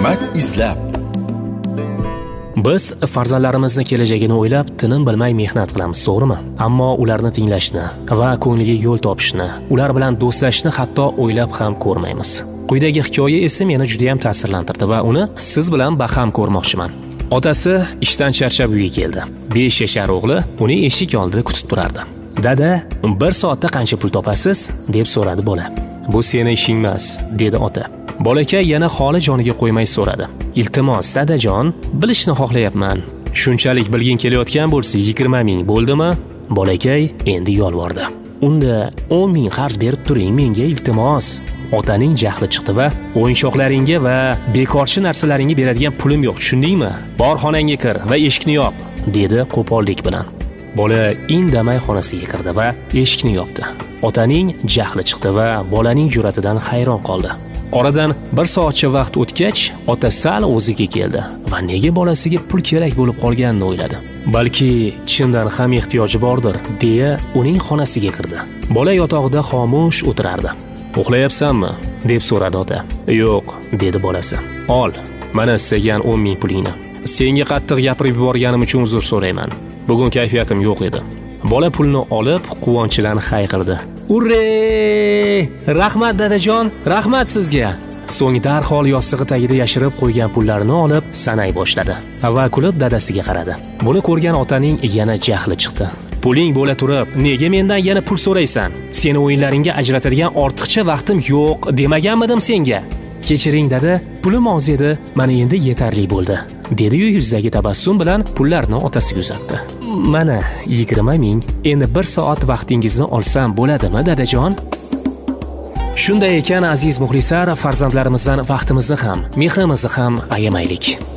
Hikmat izlab. Biz farzandlarimizni kelajagini o'ylab, tinim bilmay mehnat qilamiz, to'g'rimi? Ammo ularni tinglashni va ko'ngliga yo'l topishni, ular bilan do'stlashishni hatto o'ylab ham ko'rmaymiz. Quyidagi hikoya esa meni juda ham ta'sirlantirdi va uni siz bilan baham ko'rmoqchiman. Otasi ishdan charchab uyga keldi. 5 yashar o'g'li uni eshik oldida kutib turardi. "Dada, 1 soatda qancha pul topasiz?" deb so'radi bola. "Bu seni ishing emas", dedi ota. Bolakay yana holi joniga qo'ymay so'radi. "Iltimos, dadajon, bilishni xohlayapman. Shunchalik bilgin kelayotgan bo'lsa 20 ming bo'ldimi?" Bolakay endi yolvordi. "Unda 10 ming qarz berib turing menga, iltimos." Otaning jahli chiqdi va "O'yinchoqlaringga va bekorchi narsalaringga beradigan pulim yo'q, tushundingmi? Bor xonangga kir va eshikni yop", dedi qo'pollik bilan. Bola indamay xonasiga kirdi va eshikni yopdi. Otaning jahli chiqdi va bolaning jur'atidan hayron qoldi. Oradan 1 soatcha vaqt o'tgach, ota sal o'ziga keldi va nega bolasiga pul kerak bo'lib qolganini o'yladi. Balki chindan ham ehtiyoji bordir, deya uning xonasiga kirdi. Bola yotog'ida xomush o'tirardi. "Uxlayapsanmi?" deb so'radi ota. "Yo'q", dedi bolasi. "Ol, mana istagan 10 ming pulingni. Senga qattiq gapirib yuborganim uchun uzr so'rayman. Bugun kayfiyatim yo'q edi." Bola pulni olib, quvonchidan hayqirdi. "Urre! Rahmat dadajon, rahmat sizga." So'ng darhol yostig'i tagida yashirib qo'ygan pullarini olib sanay boshladi va kulib dadasiga qaradi. Buni ko'rgan otaning yana jahli chiqdi. "Puling bo'la turib, nega mendan yana pul so'raysan? Seni o'yinlaringga ajratadigan ortiqcha vaqtim yo'q demaganmidim senga?" "Kechiring dada, pulim oz edi, mana endi yetarli bo'ldi", dedi-yu yuzdagi tabassum bilan pullarni otasiga uzatdi. "Mana 20 ming. Endi 1 soat vaqtingizni olsam bo'ladimi, dadajon?" Shunday ekan, aziz muxlislar, farzandlarimizdan vaqtimizni ham, mehrimizni ham ayamaylik.